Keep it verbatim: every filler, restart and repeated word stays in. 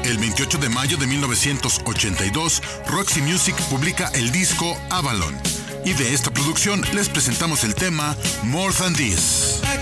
El veintiocho de mayo de mil novecientos ochenta y dos, Roxy Music publica el disco Avalon. Y de esta producción les presentamos el tema More Than This.